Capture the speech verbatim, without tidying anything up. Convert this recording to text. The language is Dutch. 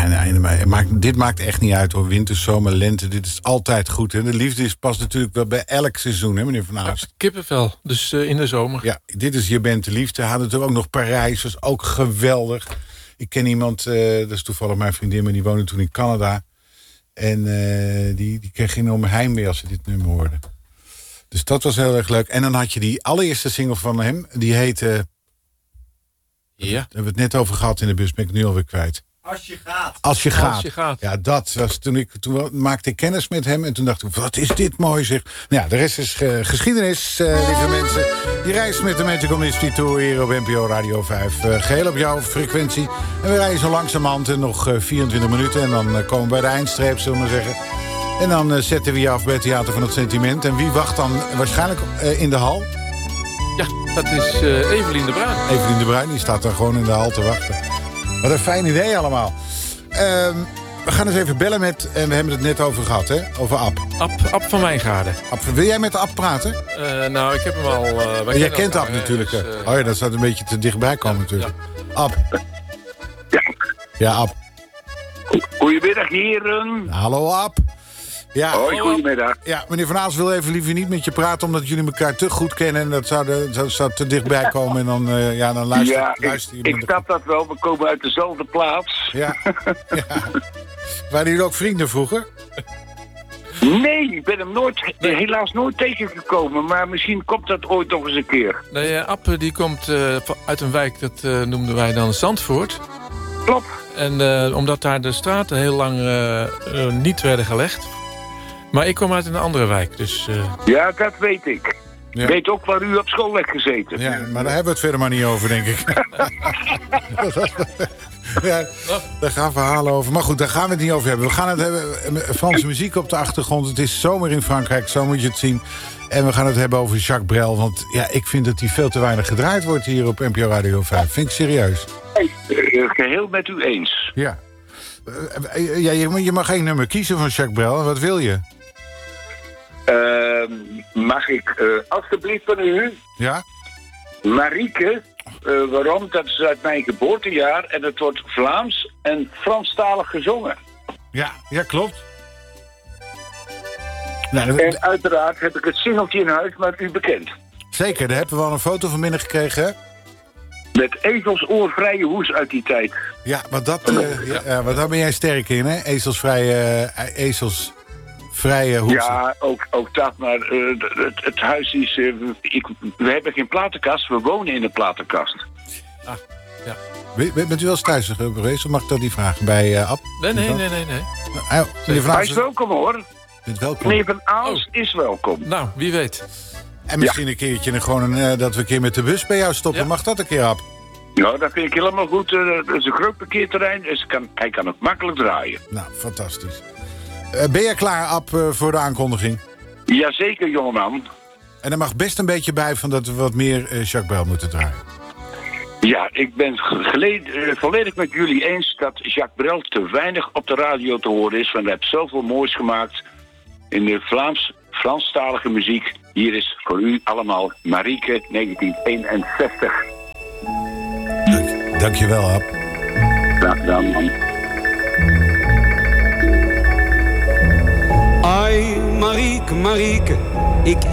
Ja, nee, nee, het maakt, dit maakt echt niet uit hoor. Winter, zomer, lente, dit is altijd goed. Hè? De liefde is pas natuurlijk wel bij elk seizoen, hè, meneer Van Aalst? Ja, kippenvel, dus uh, in de zomer. Ja, dit is Je bent de liefde. Hadden natuurlijk ook nog Parijs, was ook geweldig. Ik ken iemand, uh, dat is toevallig mijn vriendin, maar die woonde toen in Canada. En uh, die, die kreeg enorm heimwee als ze dit nummer hoorden. Dus dat was heel erg leuk. En dan had je die allereerste single van hem, die heette... Ja. Daar hebben we het net over gehad in de bus, ben ik nu alweer kwijt. Als je gaat. Als je gaat. Als je gaat. Ja, dat was toen ik toen maakte ik kennis met hem en toen dacht ik, wat is dit mooi zeg. Nou ja, de rest is uh, geschiedenis, uh, lieve mensen. Die reis met de Magical Mystery Tour hier op N P O Radio vijf. Uh, geheel op jouw frequentie. En we rijden zo langzamerhand in nog uh, vierentwintig minuten en dan uh, komen we bij de eindstreep, zullen we maar zeggen. En dan uh, zetten we je af bij het Theater van het Sentiment. En wie wacht dan waarschijnlijk uh, in de hal? Ja, dat is uh, Evelien de Bruin. Evelien de Bruin, die staat daar gewoon in de hal te wachten. Wat een fijn idee allemaal. Uh, we gaan eens even bellen met... En we hebben het net over gehad, hè? Over Ab. Ab, Ab van Wijngaarden. Ab, wil jij met Ab praten? Uh, nou, ik heb hem al... Uh, jij kent Ab natuurlijk. Dus, uh, oh ja, dat zou een beetje te dichtbij komen ja, natuurlijk. Ja. Ab. Ja. Ja, Ab. Goedemiddag, heren. Hallo, Ab. Ja, hoi, goedemiddag. Ja, meneer Van Aalst wil even liever niet met je praten... omdat jullie elkaar te goed kennen... en dat zou, de, dat zou te dichtbij komen... en dan, uh, ja, dan luister, ja, luister je... Ik, ik snap dat wel, we komen uit dezelfde plaats. Ja, ja. Waren jullie ook vrienden vroeger? Nee, ik ben hem nooit, nee. helaas nooit tegengekomen... maar misschien komt dat ooit nog eens een keer. Nee, uh, Ab die komt uh, uit een wijk, dat uh, noemden wij dan Zandvoort. Klopt. En uh, omdat daar de straten heel lang uh, uh, niet werden gelegd... Maar ik kom uit een andere wijk, dus... Uh... Ja, dat weet ik. Ja. Ik weet ook waar u op school hebt gezeten. Ja, maar daar hebben we het verder maar niet over, denk ik. Ja, daar gaan verhalen over. Maar goed, daar gaan we het niet over hebben. We gaan het hebben... Franse muziek op de achtergrond. Het is zomer in Frankrijk, zo moet je het zien. En we gaan het hebben over Jacques Brel. Want ja, ik vind dat hij veel te weinig gedraaid wordt hier op N P O Radio vijf. Vind ik serieus. Hey, uh, geheel met u eens. Ja. Uh, ja je, je mag geen nummer kiezen van Jacques Brel. Wat wil je? Uh, mag ik uh, alstublieft van u... Ja? Marieke, uh, waarom? Dat is uit mijn geboortejaar en het wordt Vlaams en Franstalig gezongen. Ja, ja klopt. Nou, en uiteraard heb ik het singeltje in huis, maar u bekend. Zeker, daar hebben we al een foto van binnen gekregen, hè? Met ezelsoorvrije hoes uit die tijd. Ja, maar, dat, uh, ja. Ja, maar daar ben jij sterk in, hè? Ezelsvrije... Uh, ezels... Vrije hoes. Ja, ook, ook dat, maar uh, het, het huis is... Uh, ik, we hebben geen platenkast, we wonen in een platenkast. Ah, ja. Bent u wel eens thuis geweest, of mag ik dat niet vragen bij uh, Ab? Nee, nee, nee, nee. nee. Nou, uh, Hij is welkom, hoor. Bent welkom. Meneer Van Aalst oh. is welkom. Nou, wie weet. En misschien ja. een keertje gewoon een, uh, dat we een keer met de bus bij jou stoppen. Ja. Mag dat een keer, Ab? Ja, dat vind ik helemaal goed. Uh, dat is een groot parkeerterrein, dus kan, hij kan ook makkelijk draaien. Nou, fantastisch. Uh, ben je klaar, Ab, uh, voor de aankondiging? Jazeker, jongeman. En er mag best een beetje bij van dat we wat meer uh, Jacques Brel moeten draaien. Ja, ik ben geleden, uh, volledig met jullie eens dat Jacques Brel te weinig op de radio te horen is. Want hij heeft zoveel moois gemaakt in de Vlaams, Franstalige muziek. Hier is voor u allemaal Marieke negentien eenenzestig. Dank, dank je wel, Ab. Graag gedaan, man. Ai, Marieke, Marieke, ik